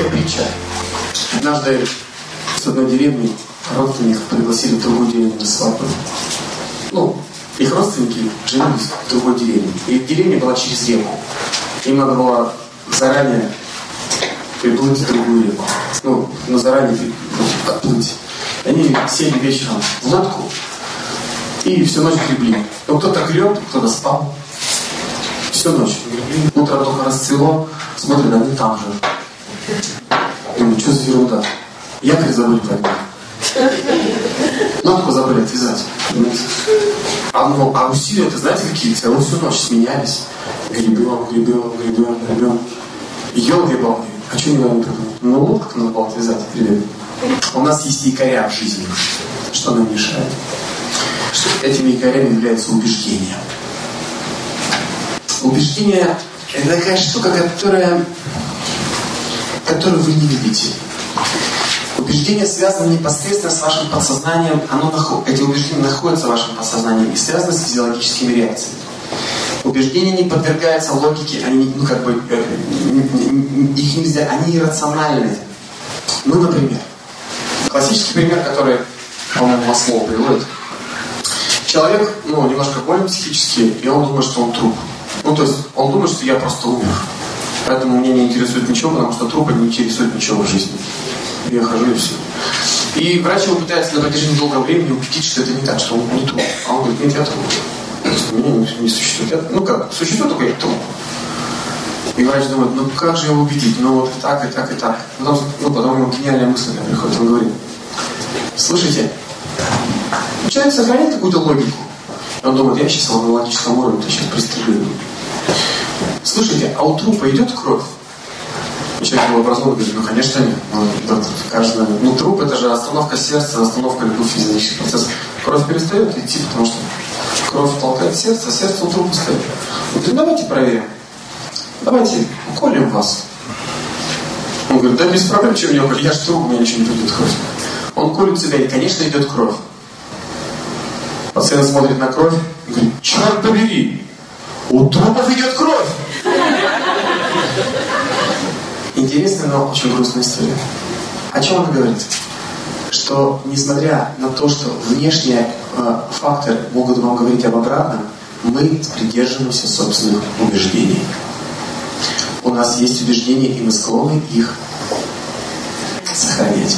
такая притча. Однажды с одной деревни родственников пригласили в другую деревню на свадьбу. Их родственники жили в другой деревне. И деревня была через реку. Им надо было заранее приплыть в другую реку. Заранее отплыть. Они сели вечером в лодку и всю ночь гребли. Кто-то греб, кто-то спал. Всю ночь гребли. Утром только расцвело, смотрят, они там же. Думаю, что за ерунда? Якорь забыли поднять. Лодку забыли отвязать. А усилия-то знаете какие? Целую всю ночь сменялись. Гребем. Ёлки-палки. А что не надо придумать? Лодку надо было отвязать, ребят. У нас есть якоря в жизни. Что нам мешает? Что этими якорями является убеждение. Убеждение – это такая штука, которую вы не видите. Убеждения связаны непосредственно с вашим подсознанием. Эти убеждения находятся в вашем подсознании и связаны с физиологическими реакциями. Убеждения не подвергаются логике, их нельзя, они иррациональны. Например, классический пример, который, по-моему, Маслоу приводит. Человек, немножко болен психически, и он думает, что он труп. То есть он думает, что я просто умер. Поэтому меня не интересует ничего, потому что трупа не интересует ничего в жизни. Я хожу и все. И врач его пытается на протяжении долгого времени убедить, что это не так, что он не труп. А он говорит, нет, я труп. Меня не существует. Существует только я труп. И врач думает, как же его убедить? И так, и так, и так. Потом ему гениальная мысль приходит. Он говорит, слушайте, человек сохраняет какую-то логику. И он думает, я сейчас на логическом уровне, я сейчас пристреблю. Слушайте, а у трупа идет кровь? И человек был образован, говорит, конечно нет. Доктор, каждый, труп это же остановка сердца, остановка любых физических процессов. Кровь перестает идти, потому что кровь толкает сердце, а сердце у трупа стоит. Он говорит, давайте проверим. Давайте уколем вас. Он говорит, да без проблем, чем мне уколить, я же труп, у меня ничего не придет кровь. Он колет себя, и, конечно, идет кровь. Пациент смотрит на кровь и говорит, черт побери, у трупов идет кровь. Интересная, но очень грустная история. О чем она говорит? Что, несмотря на то, что внешние факторы могут вам говорить об обратном, мы придерживаемся собственных убеждений. У нас есть убеждения, и мы склонны их сохранять.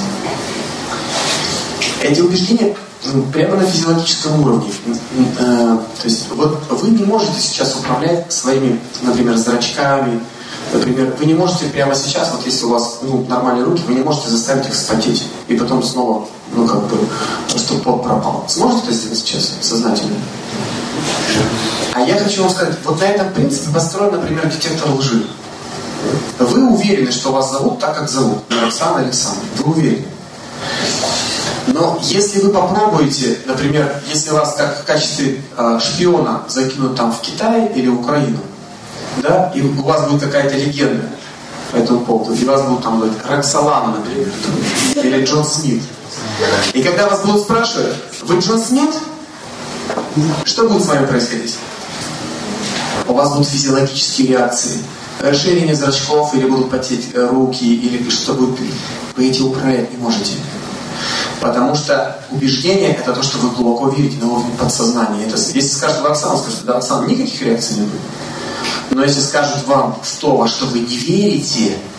Эти убеждения прямо на физиологическом уровне. То есть вы не можете сейчас управлять своими, например, зрачками. Например, вы не можете прямо сейчас, если у вас нормальные руки, вы не можете заставить их вспотеть. И потом снова, чтобы пот пропал. Сможете это сделать сейчас сознательно? А я хочу вам сказать, на этом принципе построен, например, детектор лжи. Вы уверены, что вас зовут так, как зовут. Оксана Александровна. Вы уверены. Но если вы попробуете, например, если вас как в качестве шпиона закинут там в Китай или в Украину, да, и у вас будет какая-то легенда по этому поводу, и вас будут там говорить Роксолана, например, или Джон Смит. И когда вас будут спрашивать, вы Джон Смит? Что будет с вами происходить? У вас будут физиологические реакции. Расширение зрачков, или будут потеть руки, или что будет. Вы эти управлять не можете. Потому что убеждение – это то, что вы глубоко верите на уровне подсознания. Если скажет Оксана, скажет, да, Оксана, никаких реакций не будет. Но если скажут вам то, во что вы не верите,